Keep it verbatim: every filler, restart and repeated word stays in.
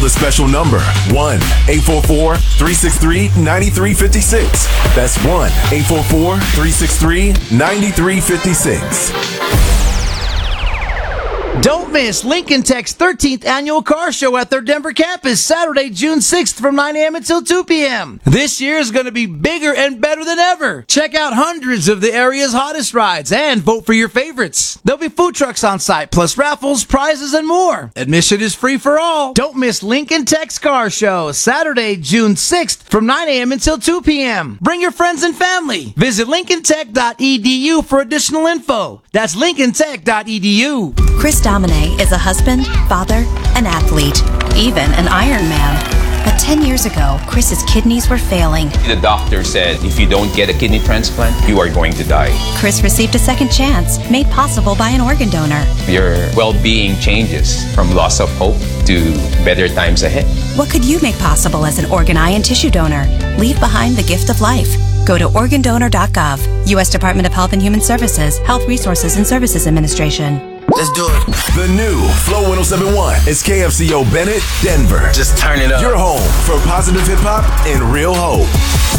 the special number, one eight four four, three six three, nine three five six. That's one eight four four, three six three, nine three five six. Don't miss Lincoln Tech's thirteenth annual car show at their Denver campus, Saturday, June sixth from nine a.m. until two p.m. This year is going to be bigger and better than ever. Check out hundreds of the area's hottest rides and vote for your favorites. There'll be food trucks on site, plus raffles, prizes, and more. Admission is free for all. Don't miss Lincoln Tech's car show, Saturday, June sixth from nine a.m. until two p.m. Bring your friends and family. Visit lincoln tech dot e d u for additional info. That's lincoln tech dot e d u. Chris Domine is a husband, father, an athlete, even an Ironman. But ten years ago, Chris's kidneys were failing. The doctor said if you don't get a kidney transplant, you are going to die. Chris received a second chance, made possible by an organ donor. Your well-being changes from loss of hope to better times ahead. What could you make possible as an organ, eye, and tissue donor? Leave behind the gift of life. Go to organ donor dot gov, U S Department of Health and Human Services, Health Resources and Services Administration. Let's do it. The new Flow one oh seven point one is K F C O Bennett, Denver. Just turn it up. Your home for positive hip hop and real hope.